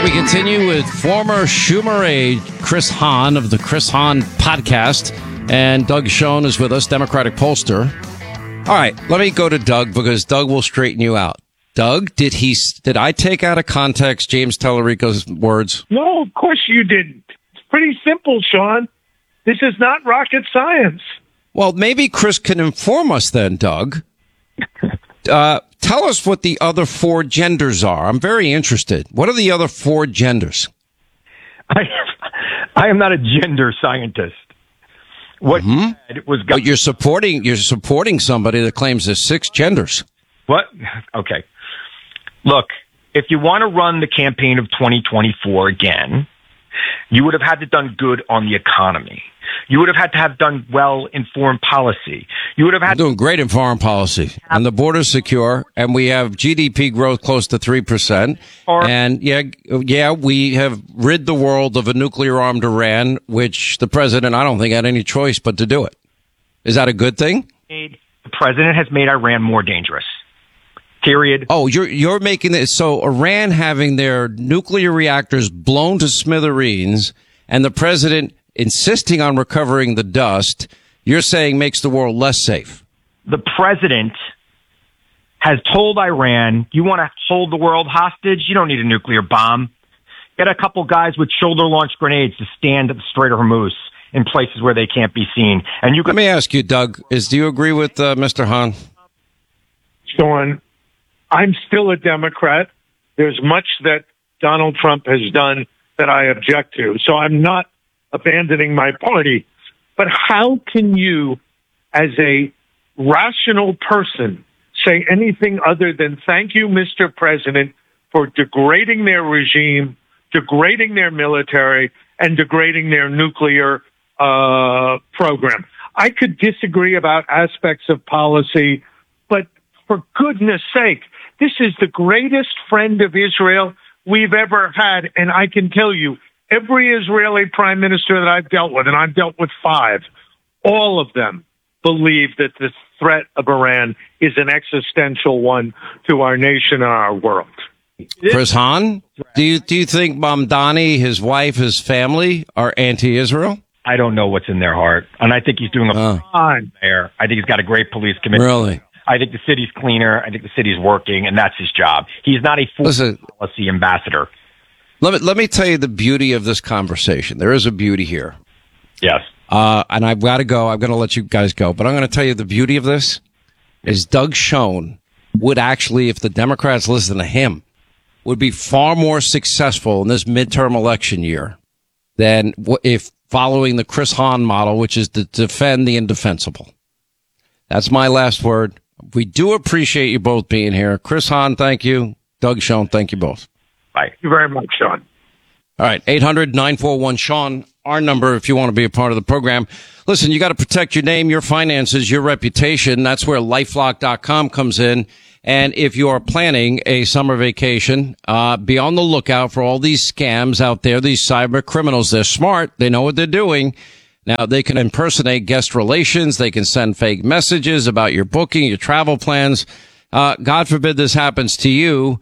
We continue with former Schumer aide Chris Hahn of the Chris Hahn podcast, and Doug Schoen is with us, Democratic pollster. All right, let me go to Doug because Doug will straighten you out. Doug, did I take out of context James Tallarico's words? No, of course you didn't. It's pretty simple, Sean. This is not rocket science. Well, maybe Chris can inform us then, Doug. Tell us what the other four genders are. I'm very interested. What are the other four genders? I am not a gender scientist. What you said was... But you're supporting somebody that claims there's six genders. What? Okay. Look, if you want to run the campaign of 2024 again, you would have had to done good on the economy. You would have had to have done well in foreign policy. You would have had We're doing great in foreign policy, and the border's secure, and we have GDP growth close to 3%. And yeah, we have rid the world of a nuclear-armed Iran, which the president, I don't think, had any choice but to do it. Is that a good thing? The president has made Iran more dangerous. Period. Oh, you're making this so Iran having their nuclear reactors blown to smithereens, and the president insisting on recovering the dust, you're saying makes the world less safe. The president has told Iran, you want to hold the world hostage? You don't need a nuclear bomb. Get a couple guys with shoulder-launched grenades to stand at the Strait of Hormuz in places where they can't be seen. And you Let me ask you, Doug, do you agree with Mr. Hahn? Sean, I'm still a Democrat. There's much that Donald Trump has done that I object to. So I'm not abandoning my party. But how can you, as a rational person, say anything other than thank you, Mr. President, for degrading their regime, degrading their military, and degrading their nuclear program? I could disagree about aspects of policy, but for goodness sake, this is the greatest friend of Israel we've ever had. And I can tell you, every Israeli prime minister that I've dealt with, and I've dealt with 5, all of them believe that the threat of Iran is an existential one to our nation and our world. Chris Hahn, do you think Mamdani, his wife, his family are anti-Israel? I don't know what's in their heart. And I think he's doing a fine there. I think he's got a great police committee. Really? I think the city's cleaner. I think the city's working, and that's his job. He's not a foreign policy ambassador. Let me tell you the beauty of this conversation. There is a beauty here. Yes. And I've got to go. I'm going to let you guys go. But I'm going to tell you the beauty of this is Doug Schoen would actually, if the Democrats listen to him, would be far more successful in this midterm election year than if following the Chris Hahn model, which is to defend the indefensible. That's my last word. We do appreciate you both being here. Chris Hahn, thank you. Doug Schoen, thank you both. Bye. Thank you very much, Sean. All right, 800-941-SEAN, our number if you want to be a part of the program. Listen, you got to protect your name, your finances, your reputation. That's where LifeLock.com comes in. And if you are planning a summer vacation, be on the lookout for all these scams out there, these cyber criminals. They're smart. They know what they're doing. Now, they can impersonate guest relations. They can send fake messages about your booking, your travel plans. God forbid this happens to you.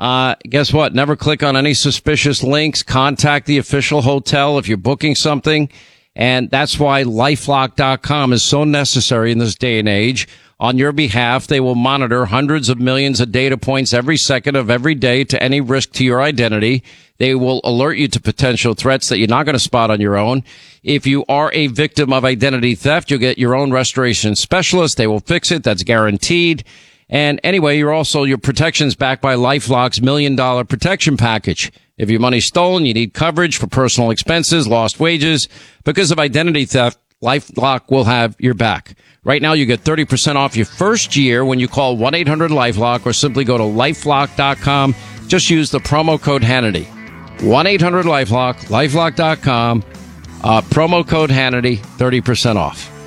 Guess what? Never click on any suspicious links. Contact the official hotel if you're booking something. And that's why LifeLock.com is so necessary in this day and age. On your behalf, they will monitor hundreds of millions of data points every second of every day to any risk to your identity. They will alert you to potential threats that you're not going to spot on your own. If you are a victim of identity theft, you'll get your own restoration specialist. They will fix it. That's guaranteed. And anyway, your protection's backed by LifeLock's $1 million protection package. If your money's stolen, you need coverage for personal expenses, lost wages. Because of identity theft, LifeLock will have your back. Right now, you get 30% off your first year when you call 1-800-LifeLock or simply go to LifeLock.com. Just use the promo code Hannity. 1-800-LifeLock, LifeLock.com, promo code Hannity, 30% off.